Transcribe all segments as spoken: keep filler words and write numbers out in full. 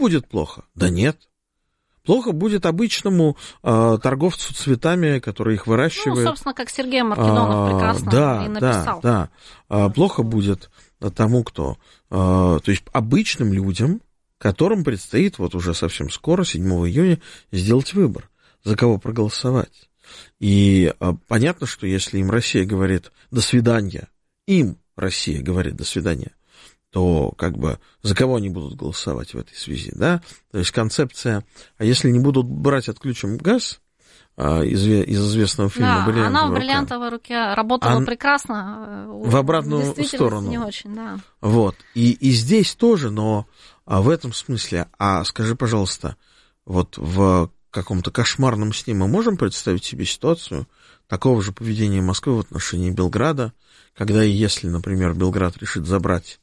будет плохо? Да нет. Плохо будет обычному э, торговцу цветами, который их выращивает. Ну, собственно, как Сергей Маркедонов прекрасно да, и написал. Да, да. Плохо будет тому, кто... То есть обычным людям, которым предстоит вот уже совсем скоро, седьмого июня, сделать выбор, за кого проголосовать. И понятно, что если им Россия говорит «до свидания», им Россия говорит «до свидания», то как бы за кого они будут голосовать в этой связи, да? То есть концепция, а если не будут брать, отключим газ, из, из известного фильма да, «Бриллиантовая она в рука». «Бриллиантовой руке» работала Ан... прекрасно. В обратную сторону. Не очень, да. Вот. И, и здесь тоже, но а в этом смысле, а скажи, пожалуйста, вот в каком-то кошмарном сне мы можем представить себе ситуацию такого же поведения Москвы в отношении Белграда, когда и если, например, Белград решит забрать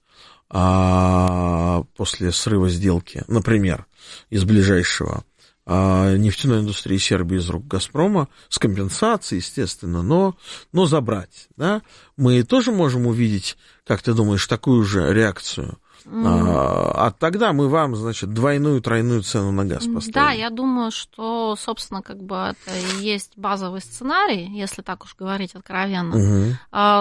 а, после срыва сделки, например, из ближайшего а, нефтяной индустрии Сербии из рук «Газпрома», с компенсацией, естественно, но, но забрать, да, мы тоже можем увидеть, как ты думаешь, такую же реакцию. Mm. А, а тогда мы вам, значит, двойную, тройную цену на газ поставим. Да, я думаю, что, собственно, как бы это и есть базовый сценарий, если так уж говорить откровенно. Uh-huh.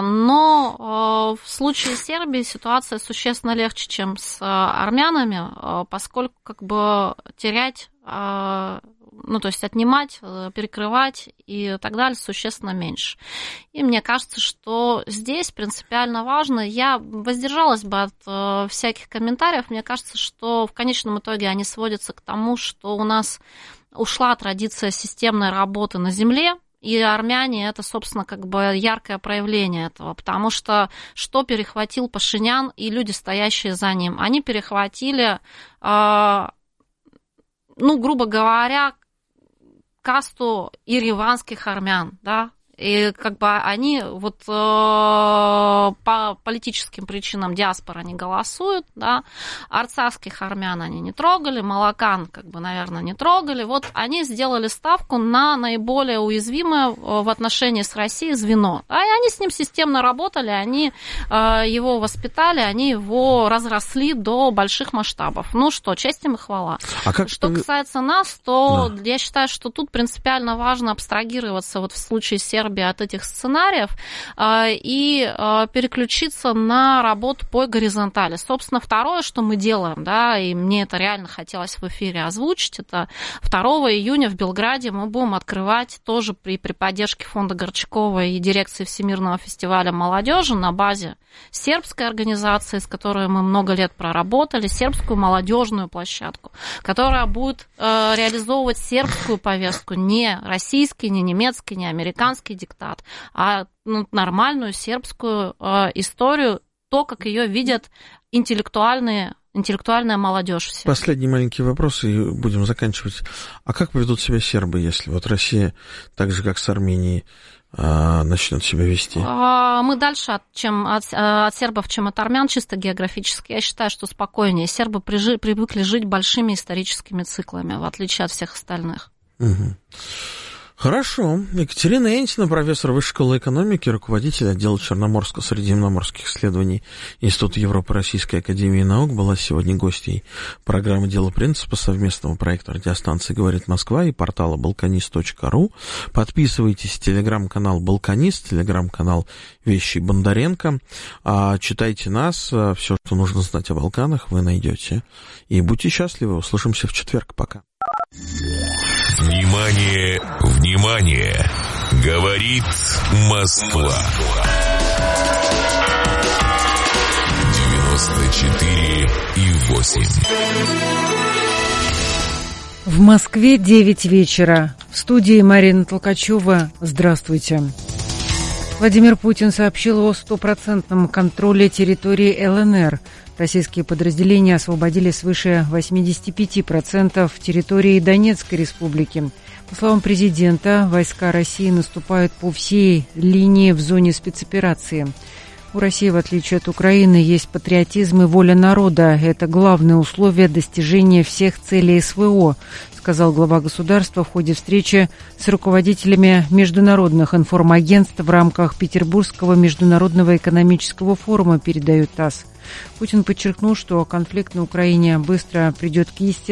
Но в случае Сербии ситуация существенно легче, чем с армянами, поскольку как бы терять, ну, то есть отнимать, перекрывать и так далее существенно меньше. И мне кажется, что здесь принципиально важно, я воздержалась бы от э, всяких комментариев, мне кажется, что в конечном итоге они сводятся к тому, что у нас ушла традиция системной работы на земле, и армяне – это, собственно, как бы яркое проявление этого, потому что что перехватил Пашинян и люди, стоящие за ним? Они перехватили, э, ну, грубо говоря, касту ереванских армян, да, и как бы они вот э, по политическим причинам диаспора не голосуют, да, арцахских армян они не трогали, молокан, как бы, наверное, не трогали, вот они сделали ставку на наиболее уязвимое в отношении с Россией звено, а они с ним системно работали, они э, его воспитали, они его разросли до больших масштабов. Ну что, честь им и хвала. А как что ты... касается нас, то да. Я считаю, что тут принципиально важно абстрагироваться вот в случае Сербии от этих сценариев и переключиться на работу по горизонтали. Собственно, второе, что мы делаем, да, и мне это реально хотелось в эфире озвучить, это второго июня в Белграде мы будем открывать тоже при, при поддержке фонда Горчакова и дирекции Всемирного фестиваля молодежи на базе сербской организации, с которой мы много лет проработали, сербскую молодежную площадку, которая будет э, реализовывать сербскую повестку, не российский, не немецкий, не американский диктат, а ну, нормальную сербскую э, историю, то, как ее видят интеллектуальные, интеллектуальная молодежь. Все. Последний маленький вопрос, и будем заканчивать. А как поведут себя сербы, если вот Россия, так же, как с Арменией, начнет себя вести? Мы дальше от, чем, от, от сербов, чем от армян, чисто географически. Я считаю, что спокойнее. Сербы прижи, привыкли жить большими историческими циклами, в отличие от всех остальных. Угу. Хорошо. Екатерина Энтина, профессор Высшей школы экономики, руководитель отдела Черноморско-Средиземноморских исследований Института Европы Российской академии наук, была сегодня гостьей программы «Дело принципа» совместного проекта радиостанции «Говорит Москва» и портала балканист точка ру. Подписывайтесь в телеграм-канал «Балканист», телеграм-канал «Вещи Бондаренко». Читайте нас. Все, что нужно знать о Балканах, вы найдете. И будьте счастливы. Услышимся в четверг. Пока. Внимание, внимание! Говорит Москва. девяносто четыре и восемь. В Москве девять вечера. В студии Марина Толкачева. Здравствуйте. Владимир Путин сообщил о стопроцентном контроле территории эл эн эр. Российские подразделения освободили свыше восемьдесят пять процентов территории Донецкой республики. По словам президента, войска России наступают по всей линии в зоне спецоперации. У России, в отличие от Украины, есть патриотизм и воля народа. Это главное условие достижения всех целей эс вэ о, сказал глава государства в ходе встречи с руководителями международных информагентств в рамках Петербургского международного экономического форума, передает ТАСС. Путин подчеркнул, что конфликт на Украине быстро придет к естественному